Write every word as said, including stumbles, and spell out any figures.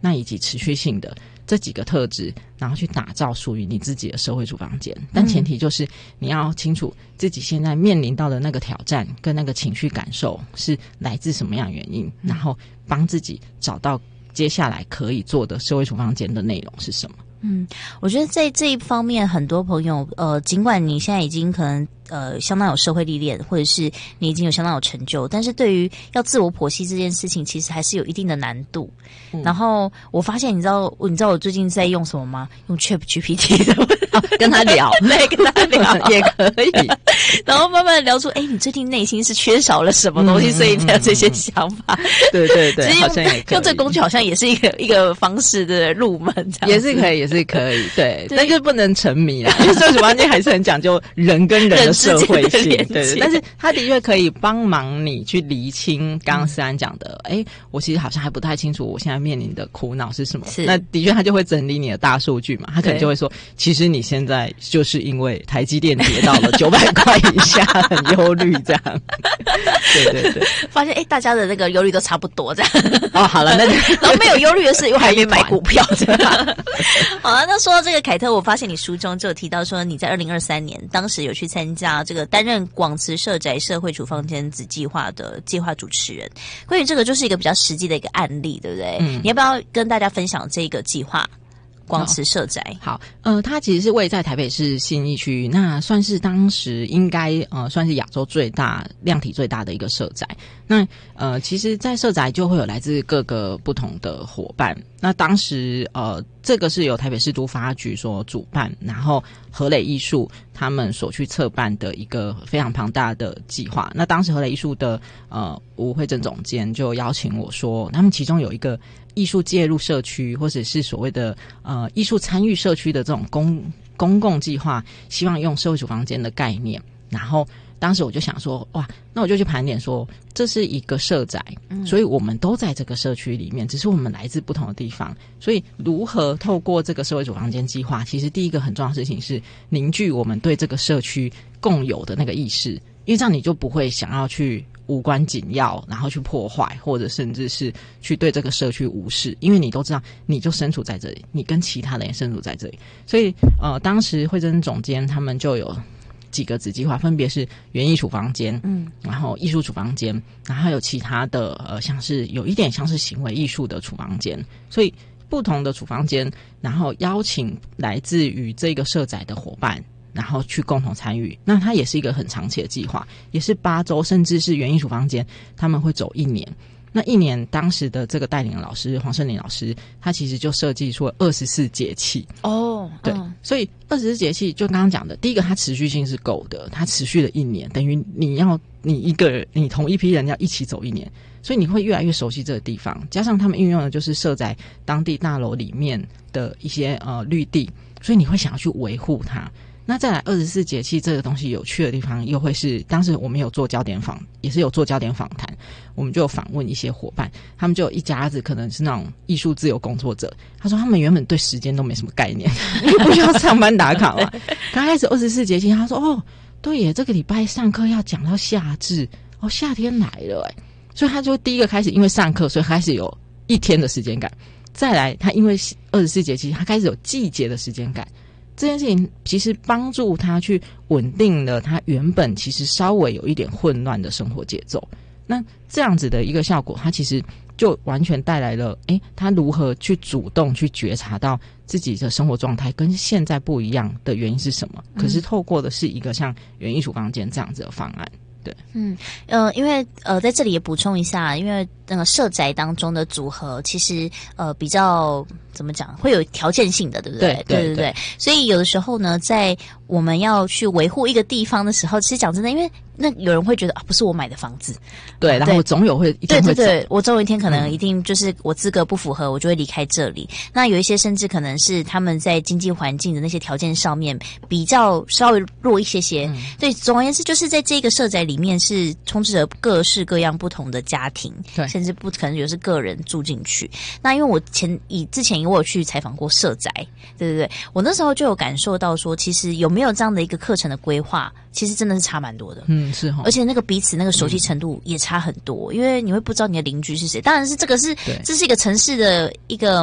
那以及持续性的这几个特质，然后去打造属于你自己的社会主房间。但前提就是你要清楚自己现在面临到的那个挑战跟那个情绪感受是来自什么样的原因，然后帮自己找到接下来可以做的社会主房间的内容是什么。 嗯，我觉得在这一方面，很多朋友，呃，尽管你现在已经可能呃相当有社会历练，或者是你已经有相当有成就，但是对于要自我剖析这件事情，其实还是有一定的难度。嗯、然后我发现，你知道，你知道我最近在用什么吗？用 Chat G P T 的、 哦，跟他聊， 对，跟他聊也可以。 然后慢慢的聊出，哎，你最近内心是缺少了什么东西，嗯、所以才有这些想法。 对对对，好像也可以用这个工具，好像也是一个一个方式的入门，这样也是可以，也是可以。对，但就不能沉迷啦，因为社会主房间还是很讲究人跟人的社会性。对对，但是它的确可以帮忙你去厘清刚刚思安讲的，哎、嗯，我其实好像还不太清楚我现在面临的苦恼是什么。那的确，他就会整理你的大数据嘛，他可能就会说，其实你现在就是因为台积电跌到了九百块以下，很忧虑这样。对对对， 发现哎，大家的那个忧虑都差不多这样。 哦，好了，那就然后没有忧虑的是，我还没买股票这样。好了，那说到这个凯特，我发现你书中就有提到说，你在二零二三年当时有去参加这个担任广慈社宅社会主房间子计划的计划主持人。关于这个，就是一个比较实际的一个案例，对不对？嗯，你要不要跟大家分享这个计划？广慈社宅， 好，呃，它其实是位在台北市信义区，那算是当时应该呃算是亚洲最大、量体最大的一个社宅。那呃，其实，在社宅就会有来自各个不同的伙伴。那当时呃，这个是由台北市都发局所主办，然后和磊艺术他们所去策办的一个非常庞大的计划。那当时和磊艺术的呃吴慧珍总监就邀请我说，他们其中有一个艺术介入社区，或者是所谓的呃艺术参与社区的这种公公共计划，希望用社会主房间的概念。然后当时我就想说，哇，那我就去盘点说，这是一个社宅，嗯、所以我们都在这个社区里面，只是我们来自不同的地方。所以如何透过这个社会主房间计划，其实第一个很重要的事情是凝聚我们对这个社区共有的那个意识，因为这样你就不会想要去无关紧要，然后去破坏，或者甚至是去对这个社区无视，因为你都知道你就身处在这里，你跟其他人也身处在这里。所以呃，当时慧珍总监他们就有几个子计划，分别是园艺处房间，嗯，然后艺术处房间，然后还有其他的呃，像是有一点像是行为艺术的处房间，所以不同的处房间，然后邀请来自于这个社宅的伙伴，然后去共同参与。那它也是一个很长期的计划，也是八周，甚至是园艺处房间他们会走一年。那一年，当时的这个带领的老师黄胜林老师，他其实就设计出了二十四节气哦， 对， 嗯、 所以二十四节气就刚刚讲的，第一个它持续性是够的，它持续了一年，等于你要你一个人，你同一批人要一起走一年，所以你会越来越熟悉这个地方。加上他们运用的就是社宅当地大楼里面的一些呃绿地，所以你会想要去维护它。那再来二十四节气这个东西有趣的地方，又会是当时我们有做焦点访，也是有做焦点访谈，我们就有访问一些伙伴，他们就有一家子可能是那种艺术自由工作者，他说他们原本对时间都没什么概念，因为不需要上班打卡嘛。刚开始二十四节气，他说哦，对耶，这个礼拜上课要讲到夏至，哦，夏天来了哎，所以他就第一个开始因为上课，所以开始有一天的时间感。再来，他因为二十四节气，他开始有季节的时间感。这件事情其实帮助他去稳定了他原本其实稍微有一点混乱的生活节奏。那这样子的一个效果，他其实就完全带来了，诶，他如何去主动去觉察到自己的生活状态跟现在不一样的原因是什么？嗯、可是透过的是一个像园艺处房间这样子的方案。对， 嗯，呃，因为呃，在这里也补充一下，因为那个社宅当中的组合，其实呃比较怎么讲，会有条件性的，对不对？ 对对对, 对, 对。所以有的时候呢，在我们要去维护一个地方的时候，其实讲真的，因为那有人会觉得啊，不是我买的房子， 对，然后总有会一定会走， 对对对，我总有一天可能一定就是我资格不符合，我就会离开这里。那有一些甚至可能是他们在经济环境的那些条件上面比较稍微弱一些些。嗯、对，总而言之，就是在这个社宅里面是充斥着各式各样不同的家庭， 对， 甚至不可能有是个人住进去。那因为我前以之前我有去采访过社宅，对对对，我那时候就有感受到说，其实有没有这样的一个课程的规划，其实真的是差蛮多的。 嗯，是齁， 而且那个彼此那个熟悉程度也差很多，嗯、因为你会不知道你的邻居是谁。当然是这个是这是一个城市的一个